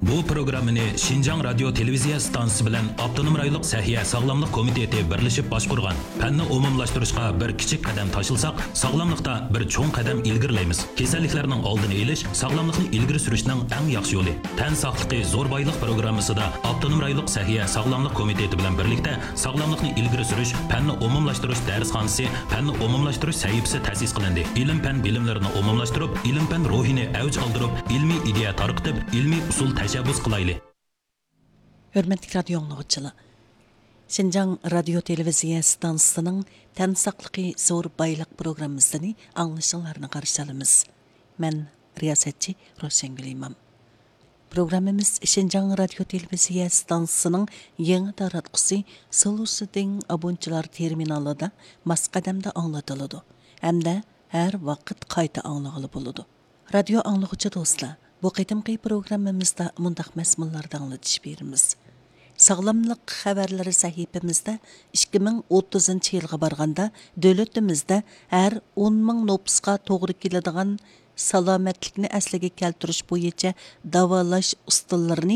Bu programmani Şinjan Radyo Televiziya stansiyasi bilan Avtonom rayonluq Sahiya Sog'lomlik komiteti birlashib boshqurgan. Fanni umumlashtirishga bir kichik qadam tashlsak, sog'lomlikda bir cho'ng qadam ilgirlaymiz. Kasalliklarning oldini olish, sog'lomlikni ilgari surishning eng yaxshi yo'li. Tan sog'ligi zo'r boylik programmasida Avtonom rayonluq Sahiya Sog'lomlik komiteti bilan birlikda sog'lomlikni ilgari surish, fanni umumlashtirish darsxonasi, fanni umumlashtirish sahifasi ta'sis qilindi. Ilm-fan bilimlarini umumlashtirib, ilm-fan ruhini avj oldirib, ilmiy ideya tarqitib, ilmiy usul tashabbus qilayli. Hürmetli radyo anlıqçılar. Şinjan Radyo Televiziya stansiyasının Tan saqlıqı zo'r bayliq programmasını anglışınlarını qarşılamız. Men riyasetçi Roşengül İmam. Programmamiz Şinjan Radyo Televiziya stansiyasının yeni taratqusi Solusidin abunchilar terminalida masqadamda anglatıladi. Hamda her vaqt qayta anlagılı buludu. Radyo anlıqçı dostlar, bu qitimqi programmamizda mundaq mazmunlarda anglatish beramiz. Sağlamlık xabarlari sahifamizda 2030-yilga barganda davlatimizda har 10,000 nopusqa to'g'ri keladigan salomatlikni asliga keltirish bo'yicha davolash usullarini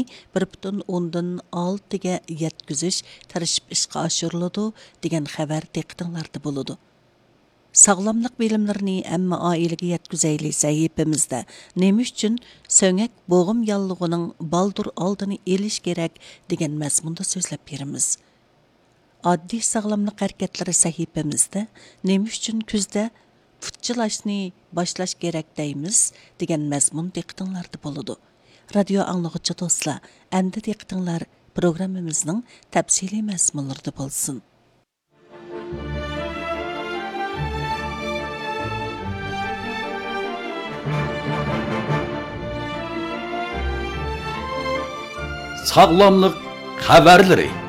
1,6 ga yetkazish tartib ishga oshiriladi degan xabar diqqatinglarda bo'ladi. Sağlamlık bilimlerini emma ailəyə yetküzəyli sahifamizda nemi üçün söngək boğum yallığının baldur aldını eliş gerek degan məzmunda sözləb berimiz. Addi sağlamlık hərəkətləri sahifamizda nemi üçün küzdə futçılaşni başlaş gerek deyimiz degan məzmun diqqətinlərdə boludu. Radyo anlıqçı dostlar, əmdə diqqətinlər programımızın təfsili məzmunlarda bolsun. Sağlamlık haberleri.